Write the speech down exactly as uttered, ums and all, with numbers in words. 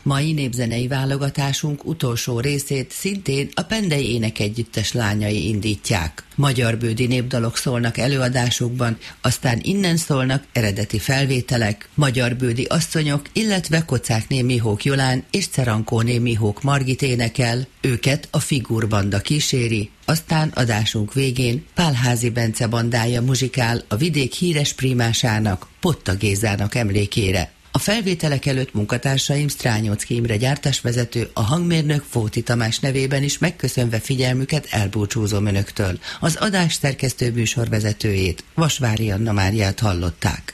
Mai népzenei válogatásunk utolsó részét szintén a Pendei Énekegyüttes lányai indítják. Magyarbődi népdalok szólnak előadásukban, aztán innen szólnak eredeti felvételek, magyarbődi asszonyok, illetve Kocákné Mihók Jolán és Cerankóné Mihók Margit énekel, őket a Figur banda kíséri, aztán adásunk végén Pálházi Bence bandája muzsikál a vidék híres primásának, Potta Gézának emlékére. A felvételek előtt munkatársaim Strányocki Imre gyártásvezető, a hangmérnök Fóti Tamás nevében is megköszönve figyelmüket elbúcsúzom önöktől. Az adás szerkesztő műsorvezetőjét, Vasvári Anna Máriát hallották.